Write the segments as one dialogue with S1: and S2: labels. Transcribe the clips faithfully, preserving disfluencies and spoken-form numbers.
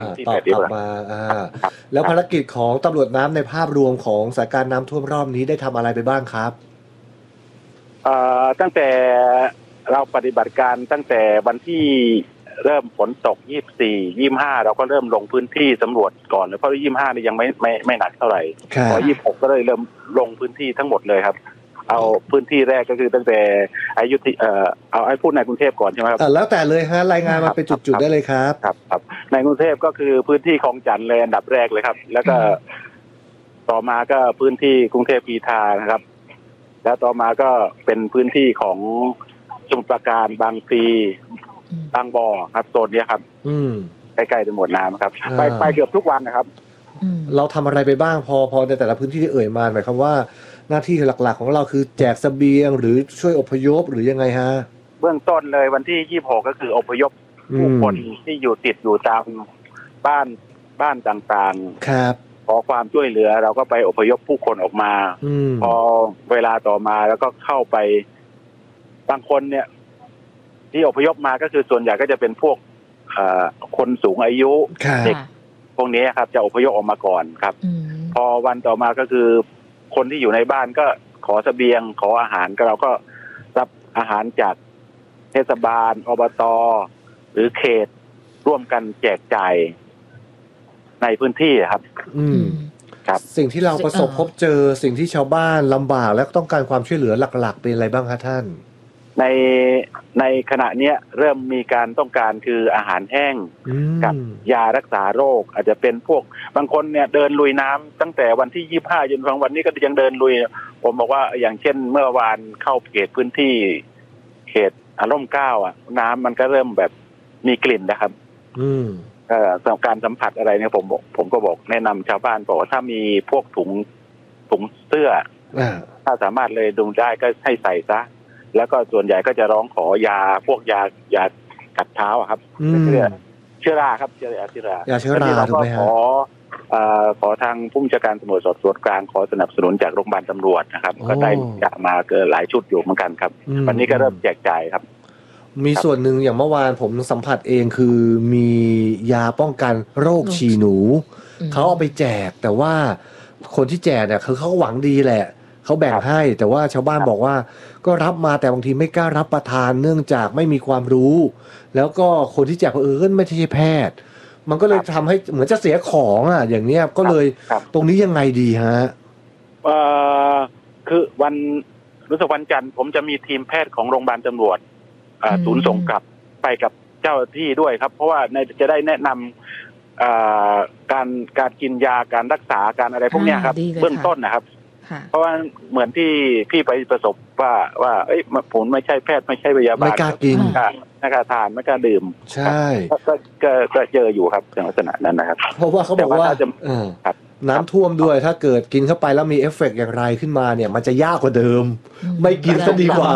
S1: ที่
S2: ตอบ
S1: แปดริ้ว
S2: กลับมาอ่าแล้วภารกิจของตำรวจน้ำในภาพรวมของสถานการณ์น้ำท่วมรอบนี้ได้ทำอะไรไปบ้างครับ
S1: เอ่อตั้งแต่เราปฏิบัติการตั้งแต่วันที่เริ่มฝนตกยี่สิบสี่ ยี่สิบห้าเราก็เริ่มลงพื้นที่สำรวจก่อนเลยเพราะยี่สิบห้านี่ยังไม่ไม่ไม่หนักเท่าไหร่พอยี่สิบหกก็เลยเริ่มลงพื้นที่ทั้งหมดเลยครับเอาพื้นที่แรกก็คือตั้งแต่อยุธยาเอ่อเอาไอ้พูดในกรุงเทพก่อนใช่ไหมครับ
S2: แล้วแต่เลยฮะรายงานมาเป็นจุดๆได้เลยครับ
S1: ครับครับในกรุงเทพก็คือพื้นที่คลองจันทน์เลยอันดับแรกเลยครับแล้วก็ต่อมาก็พื้นที่กรุงเทพกรีฑานะครับแล้วต่อมาก็เป็นพื้นที่ของสมุทรปราการบางพลีบางบ่อครับโซนนี้ครับใกล้ๆจะหมดน้ำครับไปไปเกือบทุกวันนะครับ
S2: เราทำอะไรไปบ้างพอพอในแต่ละพื้นที่ที่เอ่ยมาหมายความว่าหน้าที่หลักๆของเราคือแจกเสบียงหรือช่วยอพยพหรือยังไงฮะ
S1: เบื้องต้นเลยวันที่ยี่สิบหกก็คืออพยพผู้คนที่อยู่ติดอยู่ตามบ้านบ้านต่าง
S2: ๆครับ
S1: ขอความช่วยเหลือเราก็ไปอพยพผู้คนออกมาพอเวลาต่อมาแล้วก็เข้าไปบางคนเนี่ยที่อพยพมาก็คือส่วนใหญ่ก็จะเป็นพวกคนสูงอายุเด็กพวกนี้ครับจะอพยพออกมาก่อนครับพอวันต่อมาก็คือคนที่อยู่ในบ้านก็ขอเสบียงขออาหารก็เราก็รับอาหารจากเทศบาลอบต.หรือเขตร่วมกันแจกจ่ายในพื้นที่ครับ
S2: อืมครับสิ่งที่เราประสบพบเจอสิ่งที่ชาวบ้านลำบากและต้องการความช่วยเหลือหลักๆเป็นอะไรบ้างคะท่าน
S1: ในในขณะนี้เริ่มมีการต้องการคืออาหารแห้งกับยารักษาโรคอาจจะเป็นพวกบางคนเนี่ยเดินลุยน้ำตั้งแต่วันที่ยี่สิบห้าจนถึงวันนี้ก็ยังเดินลุยผมบอกว่าอย่างเช่นเมื่อวานเข้าเขตพื้นที่เขตอารมณ์เก้าอ่ะน้ำมันก็เริ่มแบบมีกลิ่นนะครับ
S2: อืม
S1: เอ่อสำหรับการสัมผัสอะไรเนี่ยผมบอกผมก็บอกแนะนำชาวบ้านบอกว่าถ้ามีพวกถุงถุงเสื้อถ้าสามารถเลยดูได้ก็ให้ใส่ซะแล้วก็ส่วนใหญ่ก็จะร้องขอยาพวกยายากัดเท้าครับเชื้อเชื้อราครับเชื้อยาเชื้อราย
S2: าเชื้อราถูกไหมฮะ
S1: ขอเอ่อขอทางผู้บัญชาการตำรวจสอบสวนกลางขอสนับสนุนจากโรงพยาบาลตำรวจนะครับก็ได้ยามาเกินหลายชุดอยู่เหมือนกันครับวันนี้ก็เริ่มแจกจ่ายครับ
S2: มีส่วนหนึ่งอย่างเมื่อวานผมสัมผัสเองคือมียาป้องกันโรคฉี่หนูเขาเอาไปแจกแต่ว่าคนที่แจกเนี่ยคือเขาหวังดีแหละเขาแบ่งให้แต่ว่าชาวบ้านบอกว่าก็รับมาแต่บางทีไม่กล้ารับประทานเนื่องจากไม่มีความรู้แล้วก็คนที่แจกเออไม่ใช่แพทย์มันก็เลยทำให้เหมือนจะเสียของอ่ะอย่างเนี้ยก็เลยตรงนี้ยังไงดีฮะ
S1: เอ่อคือวันรู้สึกวันจันทร์ผมจะมีทีมแพทย์ของโรงพยาบาลตำรวจศูนย์ส่งกลับไปกับเจ้าที่ด้วยครับเพราะว่าจะได้แนะนำการการกินยาการรักษาการอะไรพวกนี้ครับเบื้องต้นนะครับเพราะว่าเหมือนที่พี่ไปประสบว่าว่าเอ้ยผมไม่ใช่แพทย์ไม่ใช่พยาบาล
S2: ไม่กล้ากิน
S1: ไม่กล้าทานไม่กล้าดื่ม
S2: ใช่
S1: ก็ก็เจออยู่ครับในลักษณะนั้นนะครับ
S2: เพราะว่าเขาบอกว่าน้ำท่วมด้วยถ้าเกิดกินเข้าไปแล้วมีเอฟเฟกต์อย่างไรขึ้นมาเนี่ยมันจะยากกว่าเดิมไม่กินซะดีกว่า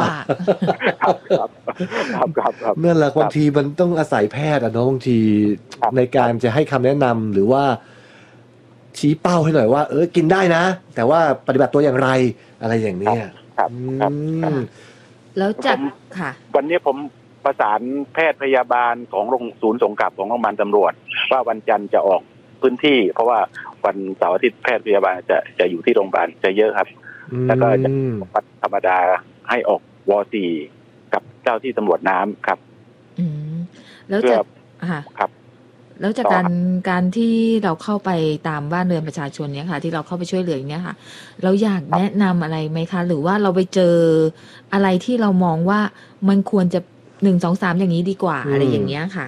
S2: นั่นแหละบางทีมันต้องอาศัยแพทย์อ่ะเนาะบางทีในการจะให้คำแนะนำหรือว่าชี้เป้าให้หน่อยว่าเออกินได้นะแต่ว่าปฏิบัติตัวอย่างไรอะไรอย่างนี้
S1: ครับ
S3: แล้วจากค่ะ
S1: วันนี้ผมประสานแพทย์พยาบาลของโรงศูนย์ส่งกลับของโรงพยาบาลตำรวจว่าวันจันทร์จะออกพื้นที่เพราะว่าวันเสาร์อาทิตย์แพทย์พยาบาลจะจะอยู่ที่โรงพยาบาลจะเยอะครับแล้วก็จะวันธรรมดาให้ออกวอสี่กับเจ้าที่ตำรวจน้ำครับ
S3: อืมแล้วจากค่ะ
S1: ครับ
S3: แล้วจากการการที่เราเข้าไปตามบ้านเรือนประชาชนเนี้ยค่ะที่เราเข้าไปช่วยเหลืออย่างเนี้ยค่ะเราอยากแนะนำอะไรไหมคะหรือว่าเราไปเจออะไรที่เรามองว่ามันควรจะหนึ่งสองสามอย่างนี้ดีกว่าอะไรอย่างเงี้ยค่ะ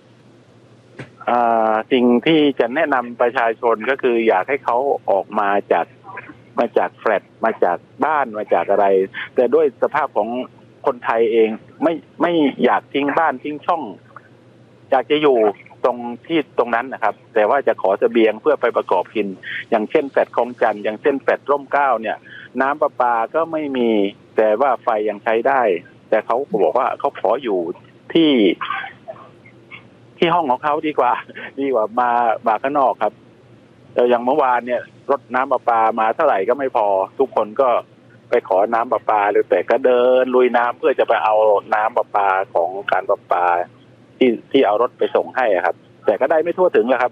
S1: สิ่งที่จะแนะนำประชาชนก็คืออยากให้เขาออกมาจากมาจากแฟลตมาจากบ้านมาจากอะไรแต่ด้วยสภาพของคนไทยเองไม่ไม่อยากทิ้งบ้านทิ้งช่องอยากจะอยู่ตรงที่ตรงนั้นนะครับแต่ว่าจะขอเสบียงเพื่อไปประกอบกินอย่างเช่นแฟลตคลองจันทร์อย่างเช่นแฟลตร่มเกล้าเนี่ยน้ำประปาก็ไม่มีแต่ว่าไฟยังใช้ได้แต่เขาบอกว่าเขาขออยู่ที่ที่ห้องของเขาดีกว่าดีกว่ามามาข้างนอกครับแต่อย่างเมื่อวานเนี่ยรถน้ำประปามาเท่าไหร่ก็ไม่พอทุกคนก็ไปขอน้ำประปาหรือแต่ก็เดินลุยน้ำเพื่อจะไปเอาน้ำประปาของการประปาที่ที่เอารถไปส่งให้ครับแต่ก็ได้ไม่ทั่วถึงแล้วครับ